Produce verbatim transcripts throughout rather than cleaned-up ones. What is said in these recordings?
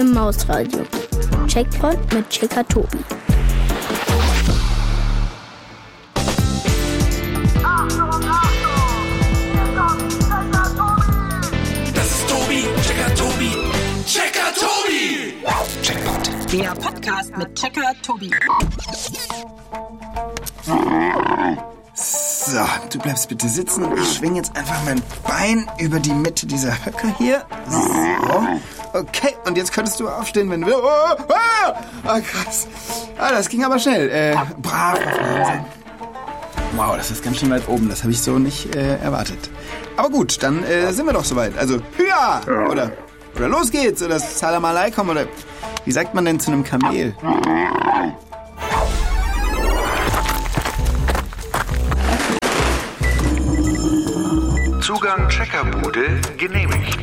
im Mausradio. Checkpoint mit Checker Tobi. Das ist Tobi, Checker Tobi, Checker Tobi! Checkpoint. Der Podcast mit Checker Tobi. So, du bleibst bitte sitzen und ich schwinge jetzt einfach mein Bein über die Mitte dieser Höcker hier. So. Okay, und jetzt könntest du aufstehen, wenn du willst. Oh, oh, oh, krass. Ah, das ging aber schnell. Äh, brav auf den Hose. Wow, das ist ganz schön weit oben. Das habe ich so nicht äh, erwartet. Aber gut, dann äh, sind wir doch soweit. Also, hüa! Oder, oder los geht's. Oder Salam Aleikum. Oder wie sagt man denn zu einem Kamel? Zugang Checkerbude genehmigt.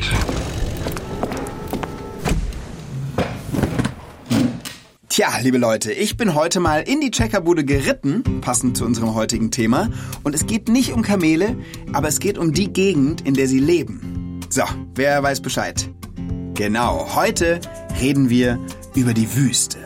Tja, liebe Leute, ich bin heute mal in die Checkerbude geritten, passend zu unserem heutigen Thema. Und es geht nicht um Kamele, aber es geht um die Gegend, in der sie leben. So, wer weiß Bescheid? Genau, heute reden wir über die Wüste.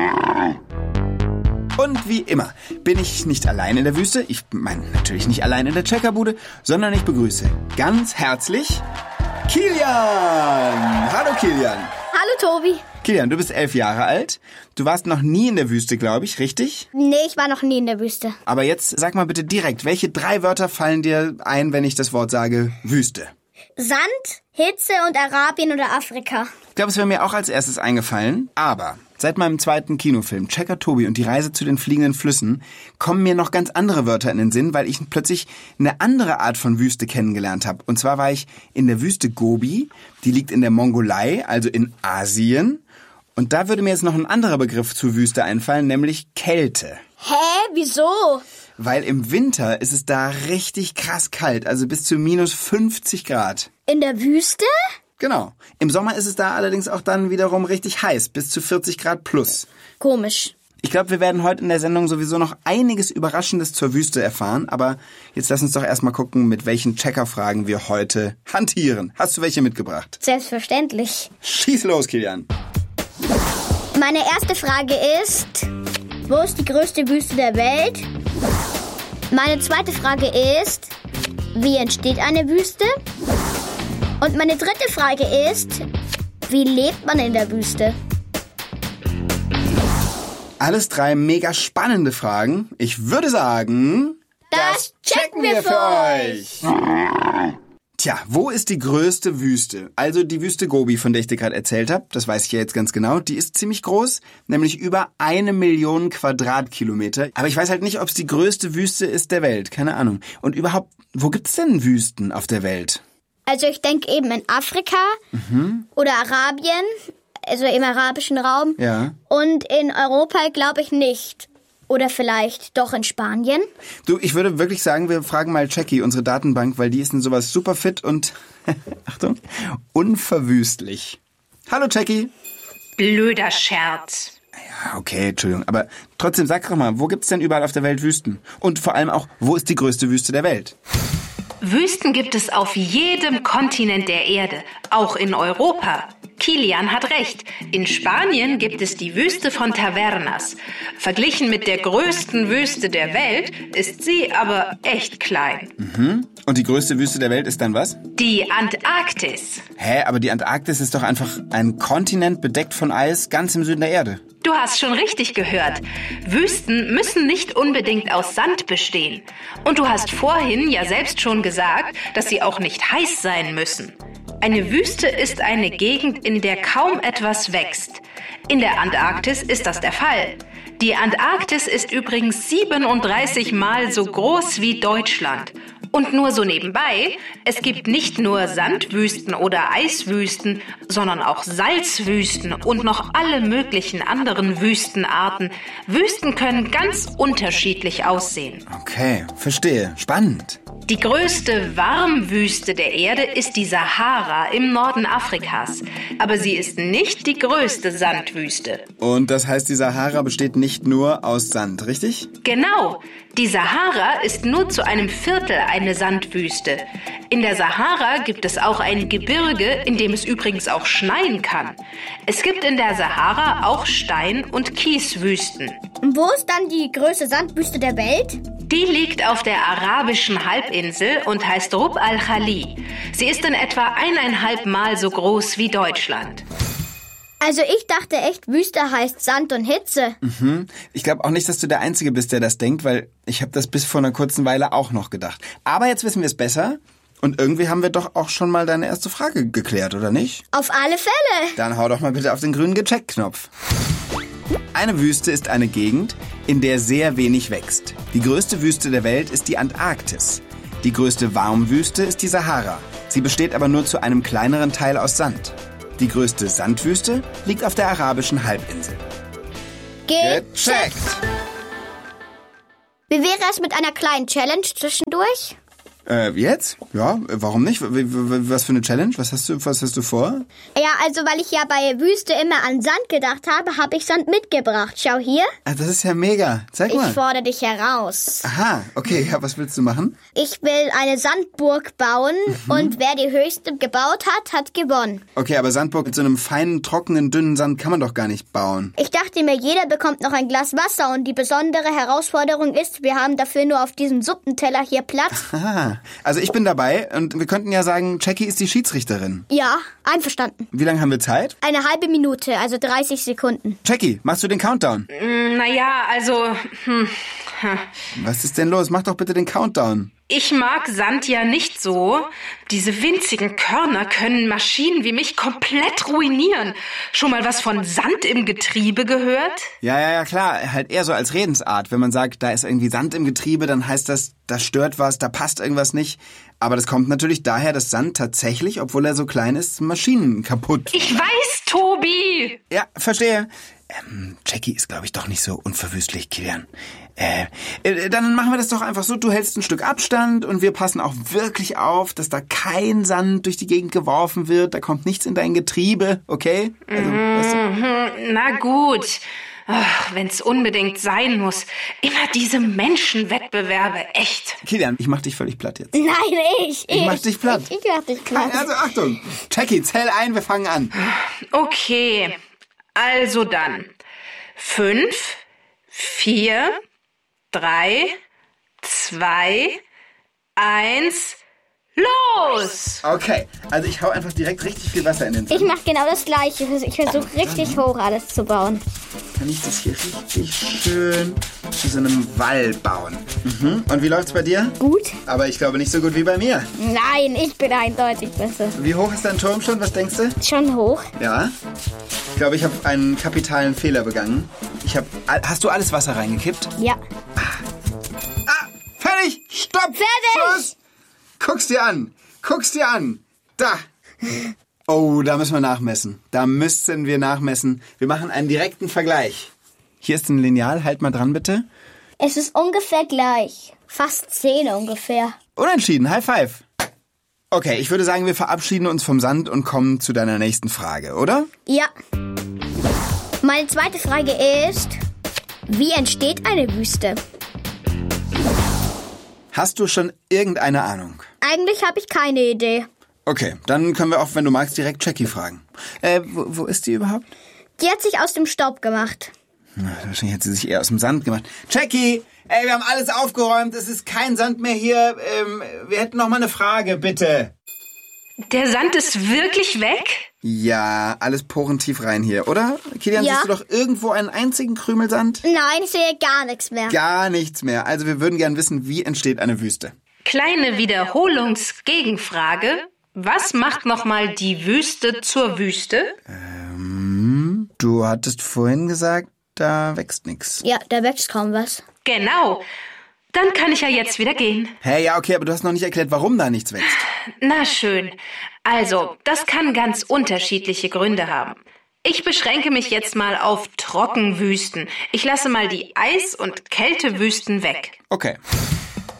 Und wie immer bin ich nicht allein in der Wüste. Ich meine natürlich nicht allein in der Checkerbude, sondern ich begrüße ganz herzlich Kilian. Hallo Kilian. Hallo Tobi. Kilian, du bist elf Jahre alt. Du warst noch nie in der Wüste, glaube ich, richtig? Nee, ich war noch nie in der Wüste. Aber jetzt sag mal bitte direkt, welche drei Wörter fallen dir ein, wenn ich das Wort sage Wüste? Sand, Hitze und Arabien oder Afrika. Ich glaube, es wäre mir auch als erstes eingefallen, aber seit meinem zweiten Kinofilm Checker Tobi und die Reise zu den fliegenden Flüssen kommen mir noch ganz andere Wörter in den Sinn, weil ich plötzlich eine andere Art von Wüste kennengelernt habe. Und zwar war ich in der Wüste Gobi, die liegt in der Mongolei, also in Asien. Und da würde mir jetzt noch ein anderer Begriff zur Wüste einfallen, nämlich Kälte. Hä? Wieso? Weil im Winter ist es da richtig krass kalt, also bis zu minus fünfzig Grad. In der Wüste? Genau. Im Sommer ist es da allerdings auch dann wiederum richtig heiß, bis zu vierzig Grad plus. Komisch. Ich glaube, wir werden heute in der Sendung sowieso noch einiges Überraschendes zur Wüste erfahren, aber jetzt lass uns doch erstmal gucken, mit welchen Checkerfragen wir heute hantieren. Hast du welche mitgebracht? Selbstverständlich. Schieß los, Kilian. Meine erste Frage ist, wo ist die größte Wüste der Welt? Meine zweite Frage ist, wie entsteht eine Wüste? Und meine dritte Frage ist, wie lebt man in der Wüste? Alles drei mega spannende Fragen. Ich würde sagen, das checken wir für euch. Tja, wo ist die größte Wüste? Also die Wüste Gobi, von der ich dir gerade erzählt habe, das weiß ich ja jetzt ganz genau, die ist ziemlich groß, nämlich über eine Million Quadratkilometer. Aber ich weiß halt nicht, ob es die größte Wüste ist der Welt, keine Ahnung. Und überhaupt, wo gibt's denn Wüsten auf der Welt? Also ich denke eben in Afrika mhm. oder Arabien, also im arabischen Raum. Ja. Und in Europa glaube ich nicht. Oder vielleicht doch in Spanien. Du, ich würde wirklich sagen, wir fragen mal Jackie, unsere Datenbank, weil die ist in sowas super fit und, Achtung, unverwüstlich. Hallo Jackie. Blöder Scherz. Ja, okay, Entschuldigung. Aber trotzdem, sag doch mal, wo gibt's denn überall auf der Welt Wüsten? Und vor allem auch, wo ist die größte Wüste der Welt? Wüsten gibt es auf jedem Kontinent der Erde, auch in Europa. Kilian hat recht. In Spanien gibt es die Wüste von Tavernas. Verglichen mit der größten Wüste der Welt ist sie aber echt klein. Mhm. Und die größte Wüste der Welt ist dann was? Die Antarktis. Hä, aber die Antarktis ist doch einfach ein Kontinent bedeckt von Eis ganz im Süden der Erde. Du hast schon richtig gehört. Wüsten müssen nicht unbedingt aus Sand bestehen. Und du hast vorhin ja selbst schon gesagt, dass sie auch nicht heiß sein müssen. Eine Wüste ist eine Gegend, in der kaum etwas wächst. In der Antarktis ist das der Fall. Die Antarktis ist übrigens siebenunddreißig Mal so groß wie Deutschland. Und nur so nebenbei, es gibt nicht nur Sandwüsten oder Eiswüsten, sondern auch Salzwüsten und noch alle möglichen anderen Wüstenarten. Wüsten können ganz unterschiedlich aussehen. Okay, verstehe. Spannend. Die größte Warmwüste der Erde ist die Sahara im Norden Afrikas. Aber sie ist nicht die größte Sandwüste. Und das heißt, die Sahara besteht nicht nur aus Sand, richtig? Genau. Die Sahara ist nur zu einem Viertel eine Sandwüste. In der Sahara gibt es auch ein Gebirge, in dem es übrigens auch schneien kann. Es gibt in der Sahara auch Stein- und Kieswüsten. Und wo ist dann die größte Sandwüste der Welt? Die liegt auf der arabischen Halbinsel und heißt Rub al-Khali. Sie ist in etwa eineinhalb Mal so groß wie Deutschland. Also ich dachte echt, Wüste heißt Sand und Hitze. Mhm. Ich glaube auch nicht, dass du der Einzige bist, der das denkt, weil ich habe das bis vor einer kurzen Weile auch noch gedacht. Aber jetzt wissen wir es besser und irgendwie haben wir doch auch schon mal deine erste Frage geklärt, oder nicht? Auf alle Fälle. Dann hau doch mal bitte auf den grünen Gecheckt-Knopf. Eine Wüste ist eine Gegend, in der sehr wenig wächst. Die größte Wüste der Welt ist die Antarktis. Die größte Warmwüste ist die Sahara. Sie besteht aber nur zu einem kleineren Teil aus Sand. Die größte Sandwüste liegt auf der arabischen Halbinsel. Gecheckt. Wie wäre es mit einer kleinen Challenge zwischendurch? Äh, jetzt? Ja, warum nicht? W- w- Was für eine Challenge? Was hast du, was hast du vor? Ja, also weil ich ja bei Wüste immer an Sand gedacht habe, habe ich Sand mitgebracht. Schau hier. Ah, das ist ja mega. Zeig Ich mal. fordere dich heraus. Aha, okay. Ja, was willst du machen? Ich will eine Sandburg bauen und wer die höchste gebaut hat, hat gewonnen. Okay, aber Sandburg mit so einem feinen, trockenen, dünnen Sand kann man doch gar nicht bauen. Ich dachte mir, jeder bekommt noch ein Glas Wasser und die besondere Herausforderung ist, wir haben dafür nur auf diesem Suppenteller hier Platz. Aha. Also ich bin dabei und wir könnten ja sagen, Jackie ist die Schiedsrichterin. Ja, einverstanden. Wie lange haben wir Zeit? Eine halbe Minute, also dreißig Sekunden. Jackie, machst du den Countdown? Naja, also, hm, Was ist denn los? Mach doch bitte den Countdown. ich mag Sand ja nicht so. Diese winzigen Körner können Maschinen wie mich komplett ruinieren. Schon mal was von Sand im Getriebe gehört? Ja, ja, ja, klar. Halt eher so als Redensart. Wenn man sagt, da ist irgendwie Sand im Getriebe, dann heißt das, da stört was, da passt irgendwas nicht. Aber das kommt natürlich daher, dass Sand tatsächlich, obwohl er so klein ist, Maschinen kaputt. Ich weiß, Tobi! Ja, verstehe. Ähm, Jackie ist, glaube ich, doch nicht so unverwüstlich, Kilian. Äh, äh, dann machen wir das doch einfach so, du hältst ein Stück Abstand und wir passen auch wirklich auf, dass da kein Sand durch die Gegend geworfen wird, da kommt nichts in dein Getriebe, okay? Also, weißt du? Na gut. Ach, wenn's unbedingt sein muss. Immer diese Menschenwettbewerbe, echt. Kilian, ich mach dich völlig platt jetzt. Nein, ich. Ich mach dich platt. Ich, ich mach dich platt. Also Achtung, Jackie, zähl ein, wir fangen an. Okay, also dann. Fünf, vier, drei, zwei, eins, los! Okay, also ich hau einfach direkt richtig viel Wasser in den Sand. Ich mach genau das Gleiche. Ich versuche richtig hoch alles zu bauen. Kann ich das hier richtig schön zu so einem Wall bauen. Mhm. Und wie läuft's bei dir? Gut? Aber ich glaube nicht so gut wie bei mir. Nein, ich bin eindeutig besser. Wie hoch ist dein Turm schon? Was denkst du? Schon hoch? Ja. Ich glaube, ich habe einen kapitalen Fehler begangen. Ich habe. Hast du alles Wasser reingekippt? Ja. Ah, fertig! Stopp! Fertig! Schluss! Guck's dir an! Guck's dir an! Da! Oh, da müssen wir nachmessen. Da müssen wir nachmessen. Wir machen einen direkten Vergleich. Hier ist ein Lineal. Halt mal dran, bitte. Es ist ungefähr gleich. Fast zehn ungefähr. Unentschieden. High five. Okay, ich würde sagen, wir verabschieden uns vom Sand und kommen zu deiner nächsten Frage, oder? Ja. Meine zweite Frage ist, wie entsteht eine Wüste? Hast du schon irgendeine Ahnung? Eigentlich habe ich keine Idee. Okay, dann können wir auch, wenn du magst, direkt Jackie fragen. Äh, wo, wo ist die überhaupt? Die hat sich aus dem Staub gemacht. Na, wahrscheinlich hat sie sich eher aus dem Sand gemacht. Jackie, ey, wir haben alles aufgeräumt, es ist kein Sand mehr hier. Ähm, wir hätten noch mal eine Frage, bitte. Der Sand ist wirklich weg? Ja, alles porentief rein hier, oder? Kilian, Ja. siehst du doch irgendwo einen einzigen Krümel Sand? Nein, ich sehe gar nichts mehr. Gar nichts mehr. Also wir würden gern wissen, wie entsteht eine Wüste? Kleine Wiederholungsgegenfrage. Was macht nochmal die Wüste zur Wüste? Ähm, du hattest vorhin gesagt, da wächst nichts. Ja, da wächst kaum was. Genau. Dann kann ich ja jetzt wieder gehen. Hey, ja, okay, aber du hast noch nicht erklärt, warum da nichts wächst. Na schön. Also, das kann ganz unterschiedliche Gründe haben. Ich beschränke mich jetzt mal auf Trockenwüsten. Ich lasse mal die Eis- und Kältewüsten weg. Okay.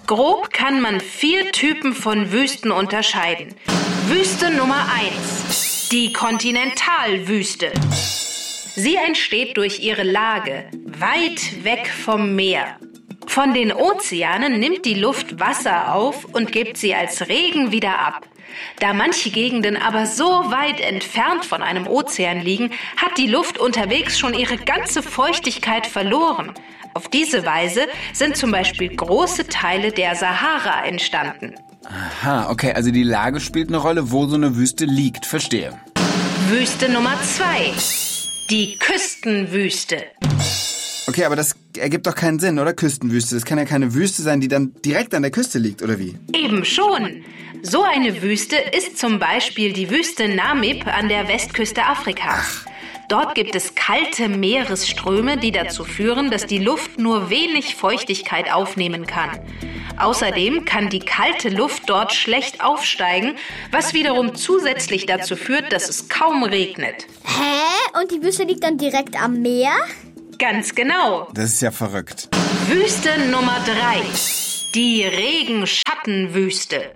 Grob kann man vier Typen von Wüsten unterscheiden. Wüste Nummer eins, die Kontinentalwüste. Sie entsteht durch ihre Lage, weit weg vom Meer. Von den Ozeanen nimmt die Luft Wasser auf und gibt sie als Regen wieder ab. Da manche Gegenden aber so weit entfernt von einem Ozean liegen, hat die Luft unterwegs schon ihre ganze Feuchtigkeit verloren. Auf diese Weise sind zum Beispiel große Teile der Sahara entstanden. Aha, okay, also die Lage spielt eine Rolle, wo so eine Wüste liegt. Verstehe. Wüste Nummer zwei, die Küstenwüste. Okay, aber das ergibt doch keinen Sinn, oder? Küstenwüste. Das kann ja keine Wüste sein, die dann direkt an der Küste liegt, oder wie? Eben schon. So eine Wüste ist zum Beispiel die Wüste Namib an der Westküste Afrikas. Dort gibt es kalte Meeresströme, die dazu führen, dass die Luft nur wenig Feuchtigkeit aufnehmen kann. Außerdem kann die kalte Luft dort schlecht aufsteigen, was wiederum zusätzlich dazu führt, dass es kaum regnet. Hä? Und die Wüste liegt dann direkt am Meer? Ganz genau. Das ist ja verrückt. Wüste Nummer drei. Die Regenschattenwüste.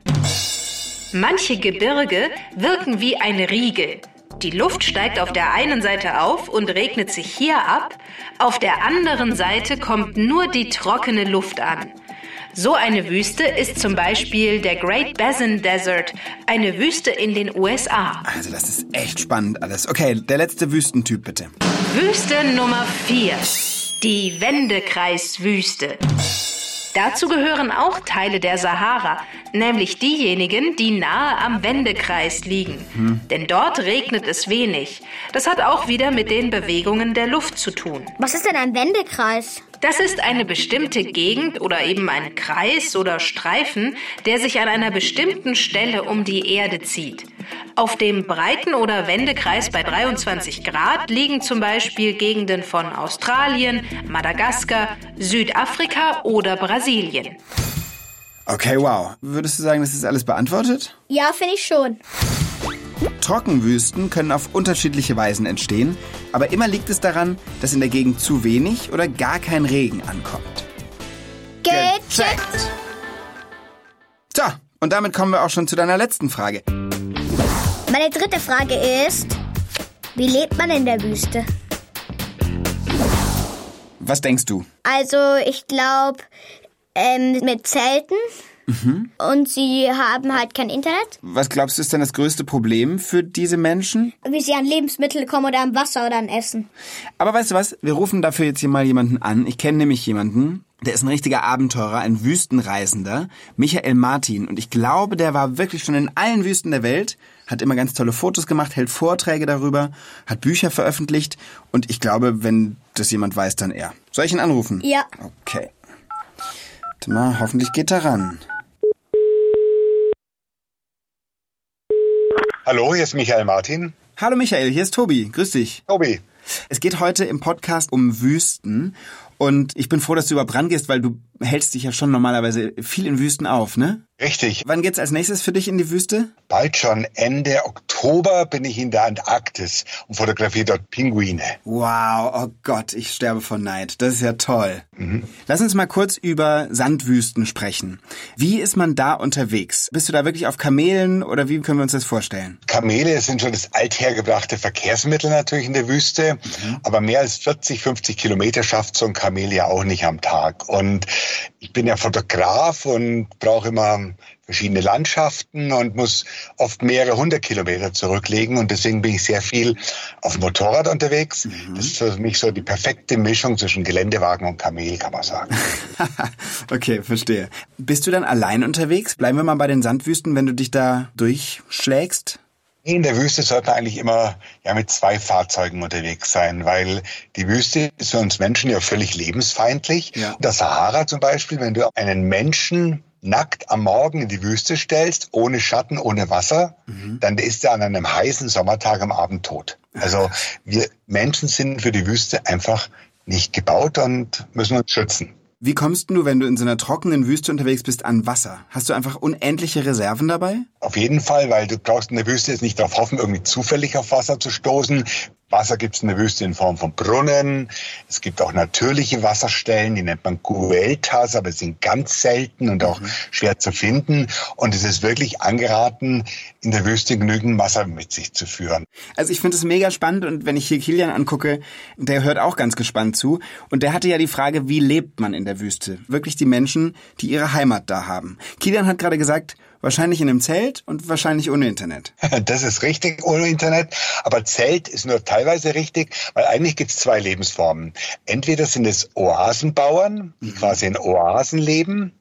Manche Gebirge wirken wie ein Riegel. Die Luft steigt auf der einen Seite auf und regnet sich hier ab. Auf der anderen Seite kommt nur die trockene Luft an. So eine Wüste ist zum Beispiel der Great Basin Desert, eine Wüste in den U S A. Also das ist echt spannend alles. Okay, der letzte Wüstentyp bitte. Wüste Nummer vier. Die Wendekreiswüste. Dazu gehören auch Teile der Sahara, nämlich diejenigen, die nahe am Wendekreis liegen. Hm. Denn dort regnet es wenig. Das hat auch wieder mit den Bewegungen der Luft zu tun. Was ist denn ein Wendekreis? Das ist eine bestimmte Gegend oder eben ein Kreis oder Streifen, der sich an einer bestimmten Stelle um die Erde zieht. Auf dem Breiten- oder Wendekreis bei dreiundzwanzig Grad liegen zum Beispiel Gegenden von Australien, Madagaskar, Südafrika oder Brasilien. Okay, wow. Würdest du sagen, das ist alles beantwortet? Ja, finde ich schon. Trockenwüsten können auf unterschiedliche Weisen entstehen, aber immer liegt es daran, dass in der Gegend zu wenig oder gar kein Regen ankommt. Gecheckt! So, und damit kommen wir auch schon zu deiner letzten Frage. Meine dritte Frage ist, wie lebt man in der Wüste? Was denkst du? Also, ich glaube, ähm, mit Zelten. Mhm. Und sie haben halt kein Internet. Was glaubst du, ist denn das größte Problem für diese Menschen? Wie sie an Lebensmittel kommen oder an Wasser oder an Essen. Aber weißt du was? Wir rufen dafür jetzt hier mal jemanden an. Ich kenne nämlich jemanden, der ist ein richtiger Abenteurer, ein Wüstenreisender, Michael Martin. Und ich glaube, der war wirklich schon in allen Wüsten der Welt, hat immer ganz tolle Fotos gemacht, hält Vorträge darüber, hat Bücher veröffentlicht. Und ich glaube, wenn das jemand weiß, dann er. Soll ich ihn anrufen? Ja. Okay. Warte mal, hoffentlich geht er ran. Hallo, hier ist Michael Martin. Hallo Michael, hier ist Tobi. Grüß dich. Tobi. Es geht heute im Podcast um Wüsten und ich bin froh, dass du überhaupt rangehst, weil du hältst dich ja schon normalerweise viel in Wüsten auf, ne? Richtig. Wann geht's als nächstes für dich in die Wüste? Bald schon. Ende Oktober bin ich in der Antarktis und fotografiere dort Pinguine. Wow, oh Gott, ich sterbe vor Neid. Das ist ja toll. Mhm. Lass uns mal kurz über Sandwüsten sprechen. Wie ist man da unterwegs? Bist du da wirklich auf Kamelen oder wie können wir uns das vorstellen? Kamele sind schon das althergebrachte Verkehrsmittel natürlich in der Wüste, mhm. aber mehr als vierzig, fünfzig Kilometer schafft so ein Kamel ja auch nicht am Tag. Und ich bin ja Fotograf und brauche immer verschiedene Landschaften und muss oft mehrere hundert Kilometer zurücklegen und deswegen bin ich sehr viel auf dem Motorrad unterwegs. Mhm. Das ist für mich so die perfekte Mischung zwischen Geländewagen und Kamel, kann man sagen. Okay, verstehe. Bist du dann allein unterwegs? Bleiben wir mal bei den Sandwüsten, wenn du dich da durchschlägst? In der Wüste sollte man eigentlich immer ja mit zwei Fahrzeugen unterwegs sein, weil die Wüste ist für uns Menschen ja völlig lebensfeindlich. Ja. Der Sahara zum Beispiel, wenn du einen Menschen nackt am Morgen in die Wüste stellst, ohne Schatten, ohne Wasser, mhm. dann ist er an einem heißen Sommertag am Abend tot. Also wir Menschen sind für die Wüste einfach nicht gebaut und müssen uns schützen. Wie kommst du, wenn du in so einer trockenen Wüste unterwegs bist, an Wasser? Hast du einfach unendliche Reserven dabei? Auf jeden Fall, weil du brauchst in der Wüste jetzt nicht darauf hoffen, irgendwie zufällig auf Wasser zu stoßen. Wasser gibt es in der Wüste in Form von Brunnen. Es gibt auch natürliche Wasserstellen, die nennt man Gueltas, aber sind ganz selten und auch schwer zu finden. Und es ist wirklich angeraten, in der Wüste genügend Wasser mit sich zu führen. Also ich finde es mega spannend und wenn ich hier Kilian angucke, der hört auch ganz gespannt zu. Und der hatte ja die Frage, wie lebt man in der Wüste? Wirklich die Menschen, die ihre Heimat da haben. Kilian hat gerade gesagt, wahrscheinlich in einem Zelt und wahrscheinlich ohne Internet. Das ist richtig, ohne Internet. Aber Zelt ist nur teilweise richtig, weil eigentlich gibt es zwei Lebensformen. Entweder sind es Oasenbauern, die quasi in Oasen leben,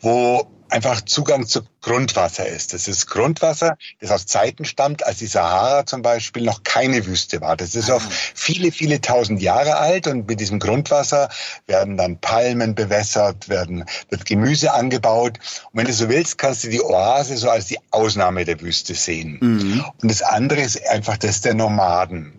wo einfach Zugang zu Grundwasser ist. Das ist Grundwasser, das aus Zeiten stammt, als die Sahara zum Beispiel noch keine Wüste war. Das ist auch viele, viele tausend Jahre alt und mit diesem Grundwasser werden dann Palmen bewässert, werden, wird Gemüse angebaut. Und wenn du so willst, kannst du die Oase so als die Ausnahme der Wüste sehen. Mhm. Und das andere ist einfach das der Nomaden.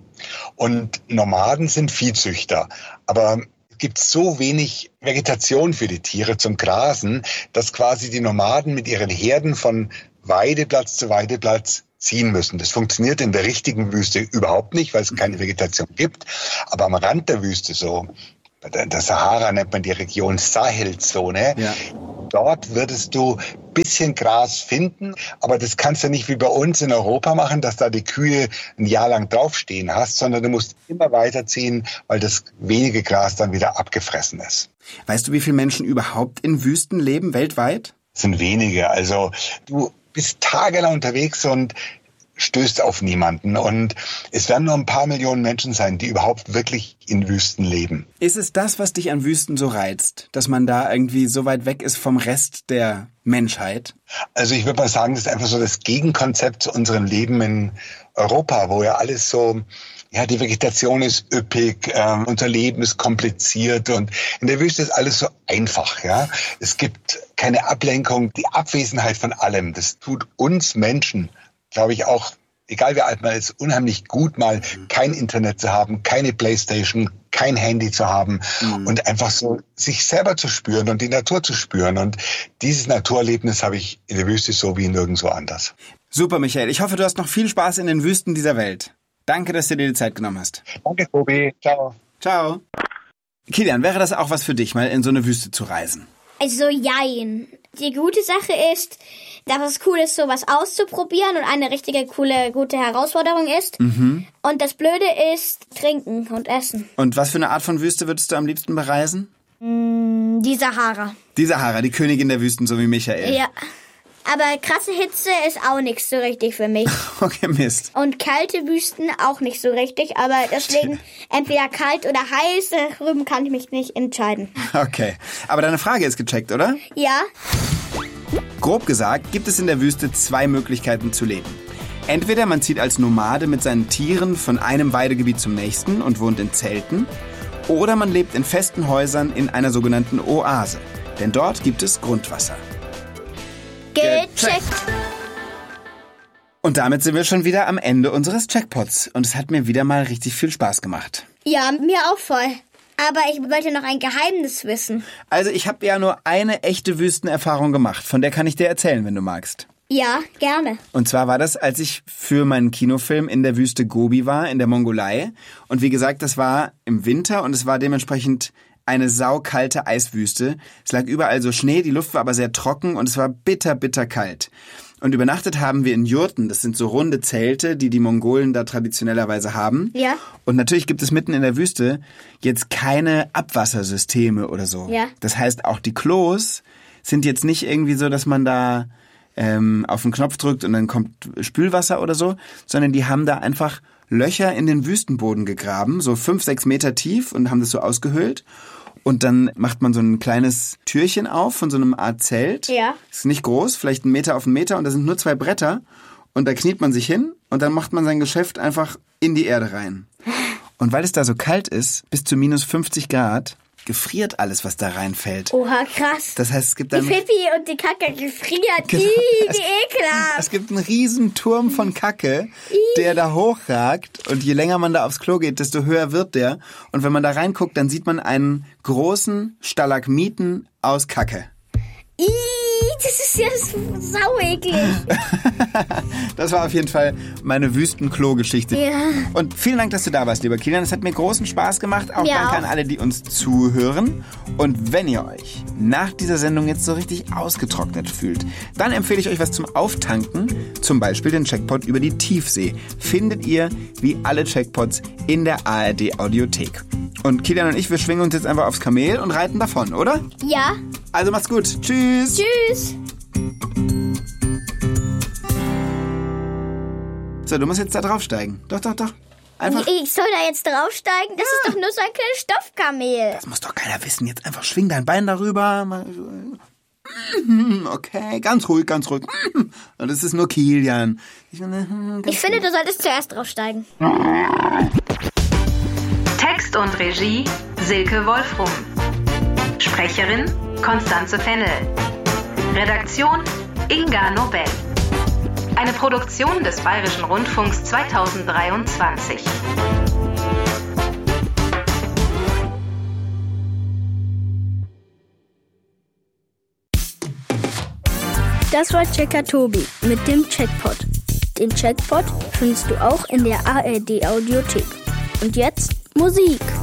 Und Nomaden sind Viehzüchter, aber gibt so wenig Vegetation für die Tiere zum Grasen, dass quasi die Nomaden mit ihren Herden von Weideplatz zu Weideplatz ziehen müssen. Das funktioniert in der richtigen Wüste überhaupt nicht, weil es keine Vegetation gibt. Aber am Rand der Wüste, so bei der Sahara nennt man die Region Sahelzone, ja. Dort würdest du ein bisschen Gras finden, aber das kannst du nicht wie bei uns in Europa machen, dass da die Kühe ein Jahr lang draufstehen hast, sondern du musst immer weiterziehen, weil das wenige Gras dann wieder abgefressen ist. Weißt du, wie viele Menschen überhaupt in Wüsten leben weltweit? Das sind wenige. Also du bist tagelang unterwegs und stößt auf niemanden. Und es werden nur ein paar Millionen Menschen sein, die überhaupt wirklich in Wüsten leben. Ist es das, was dich an Wüsten so reizt? Dass man da irgendwie so weit weg ist vom Rest der Menschheit? Also ich würde mal sagen, das ist einfach so das Gegenkonzept zu unserem Leben in Europa, wo ja alles so, ja, die Vegetation ist üppig, äh, unser Leben ist kompliziert und in der Wüste ist alles so einfach, ja. Es gibt keine Ablenkung, die Abwesenheit von allem. Das tut uns Menschen, glaube ich, auch, egal wie alt man ist, unheimlich gut, mal kein Internet zu haben, keine Playstation, kein Handy zu haben mhm. und einfach so sich selber zu spüren und die Natur zu spüren. Und dieses Naturerlebnis habe ich in der Wüste so wie nirgendwo anders. Super, Michael. Ich hoffe, du hast noch viel Spaß in den Wüsten dieser Welt. Danke, dass du dir die Zeit genommen hast. Danke, Tobi. Ciao. Ciao. Kilian, wäre das auch was für dich, mal in so eine Wüste zu reisen? Also jein. Die gute Sache ist, dass es cool ist, sowas auszuprobieren und eine richtige, coole, gute Herausforderung ist. Mhm. Und das Blöde ist Trinken und Essen. Und was für eine Art von Wüste würdest du am liebsten bereisen? Mm, die Sahara. Die Sahara, die Königin der Wüsten, so wie Michael. Ja. Aber krasse Hitze ist auch nichts so richtig für mich. Okay, Mist. Und kalte Wüsten auch nicht so richtig. Aber deswegen entweder kalt oder heiß, darüber kann ich mich nicht entscheiden. Okay. Aber deine Frage ist gecheckt, oder? Ja. Grob gesagt gibt es in der Wüste zwei Möglichkeiten zu leben. Entweder man zieht als Nomade mit seinen Tieren von einem Weidegebiet zum nächsten und wohnt in Zelten. Oder man lebt in festen Häusern in einer sogenannten Oase. Denn dort gibt es Grundwasser. Gecheckt. Und damit sind wir schon wieder am Ende unseres Checkpots. Und es hat mir wieder mal richtig viel Spaß gemacht. Ja, mir auch voll. Aber ich wollte noch ein Geheimnis wissen. Also ich habe ja nur eine echte Wüstenerfahrung gemacht. Von der kann ich dir erzählen, wenn du magst. Ja, gerne. Und zwar war das, als ich für meinen Kinofilm in der Wüste Gobi war, in der Mongolei. Und wie gesagt, das war im Winter und es war dementsprechend eine saukalte Eiswüste. Es lag überall so Schnee, die Luft war aber sehr trocken und es war bitter, bitter kalt. Und übernachtet haben wir in Jurten. Das sind so runde Zelte, die die Mongolen da traditionellerweise haben. Ja. Und natürlich gibt es mitten in der Wüste jetzt keine Abwassersysteme oder so. Ja. Das heißt, auch die Klos sind jetzt nicht irgendwie so, dass man da ähm, auf den Knopf drückt und dann kommt Spülwasser oder so, sondern die haben da einfach Löcher in den Wüstenboden gegraben, so fünf, sechs Meter tief und haben das so ausgehöhlt. Und dann macht man so ein kleines Türchen auf von so einem Art Zelt. Ja. Ist nicht groß, vielleicht einen Meter auf einen Meter und da sind nur zwei Bretter. Und da kniet man sich hin und dann macht man sein Geschäft einfach in die Erde rein. Und weil es da so kalt ist, bis zu minus fünfzig Grad, gefriert alles, was da reinfällt. Oha, krass. Das heißt, es gibt dann... Die Pipi und die Kacke gefriert. Genau. Ih, Es- wie ekelhaft. Es gibt einen riesen Turm von Kacke, der da hochragt. Und je länger man da aufs Klo geht, desto höher wird der. Und wenn man da reinguckt, dann sieht man einen großen Stalagmiten aus Kacke. Ih, das ist ja saueklig. Das war auf jeden Fall meine Wüstenklo-Geschichte. Ja. Und vielen Dank, dass du da warst, lieber Kilian. Es hat mir großen Spaß gemacht. Auch Mir danke auch. an alle, die uns zuhören. Und wenn ihr euch nach dieser Sendung jetzt so richtig ausgetrocknet fühlt, dann empfehle ich euch was zum Auftanken. Zum Beispiel den Checkpot über die Tiefsee. Findet ihr wie alle Checkpots in der A R D-Audiothek. Und Kilian und ich, wir schwingen uns jetzt einfach aufs Kamel und reiten davon, oder? Ja. Also macht's gut. Tschüss. Tschüss. So, du musst jetzt da draufsteigen. Doch, doch, doch. Einfach. Ich soll da jetzt draufsteigen? Das ist doch nur so ein kleines Stoffkamel. Das muss doch keiner wissen. Jetzt einfach schwing dein Bein darüber. Okay, ganz ruhig, ganz ruhig. Und das ist nur Kilian. Ich, Ich finde, du solltest zuerst draufsteigen. Text und Regie Silke Wolfrum. Sprecherin Konstanze Fennel. Redaktion Inga Nobel. Eine Produktion des Bayerischen Rundfunks zweitausenddreiundzwanzig. Das war Checker Tobi mit dem Checkpot. Den Checkpot findest du auch in der A R D-Audiothek. Und jetzt Musik.